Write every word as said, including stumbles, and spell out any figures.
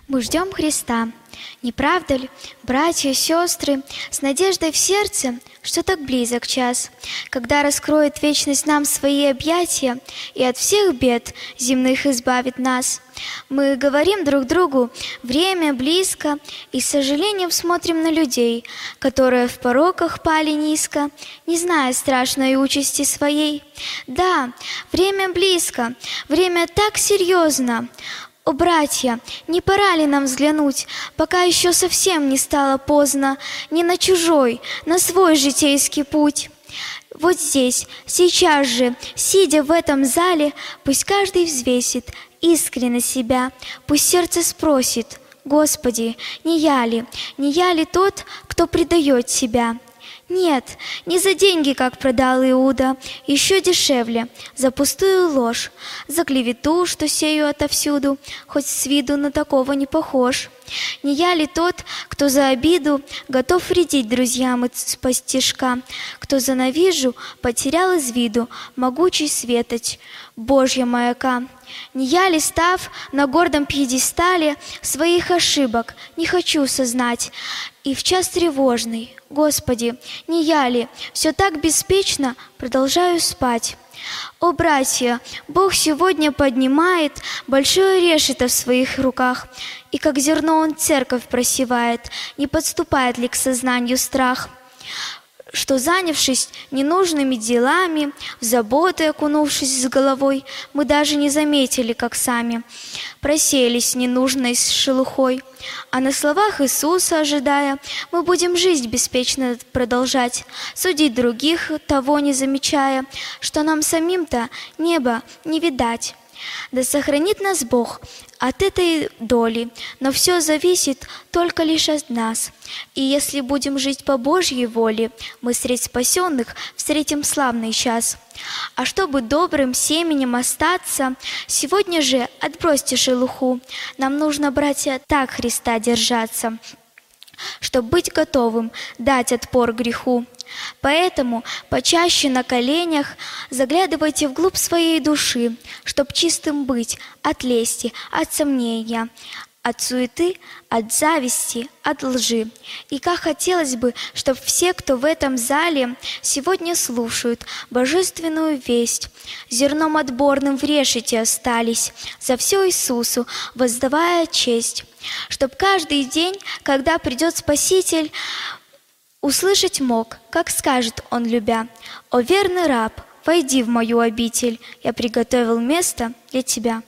Мы ждем Христа, не правда ли, братья и сестры, с надеждой в сердце, что так близок час, когда раскроет вечность нам свои объятия и от всех бед земных избавит нас. Мы говорим друг другу: время близко, и с сожалением смотрим на людей, которые в пороках пали низко, не зная страшной участи своей. Да, время близко, время так серьезно. О, братья, не пора ли нам взглянуть, пока еще совсем не стало поздно, не на чужой, на свой житейский путь? Вот здесь, сейчас же, сидя в этом зале, пусть каждый взвесит искренне себя, пусть сердце спросит: Господи, не я ли, не я ли тот, кто предает себя? Нет, не за деньги, как продал Иуда, еще дешевле, за пустую ложь, за клевету, что сею отовсюду, хоть с виду на такого не похож. Не я ли тот, кто за обиду готов вредить друзьям исподтишка, кто за навижу потерял из виду могучий светоч Божья маяка? Не я ли, став на гордом пьедестале, своих ошибок не хочу сознать, и в час тревожный, Господи, не я ли, все так беспечно продолжаю спать? О, братья, Бог сегодня поднимает большое решето в своих руках, и как зерно Он церковь просевает, не подступает ли к сознанию страх, что, занявшись ненужными делами, в заботы окунувшись с головой, мы даже не заметили, как сами просеялись ненужной шелухой. А на словах Иисуса ожидая, мы будем жизнь беспечно продолжать, судить других, того не замечая, что нам самим-то небо не видать. Да сохранит нас Бог от этой доли, но все зависит только лишь от нас. И если будем жить по Божьей воле, мы средь спасенных встретим славный час. А чтобы добрым семенем остаться, сегодня же отбросьте шелуху. Нам нужно, братья, так Христа держаться, чтобы быть готовым дать отпор греху. Поэтому почаще на коленях заглядывайте вглубь своей души, чтоб чистым быть от лести, от сомнения, от суеты, от зависти, от лжи. И как хотелось бы, чтобы все, кто в этом зале сегодня слушают божественную весть, зерном отборным в решете остались, за все Иисусу воздавая честь, чтоб каждый день, когда придет Спаситель, услышать мог, как скажет Он, любя: «О верный раб, войди в мою обитель, я приготовил место для тебя».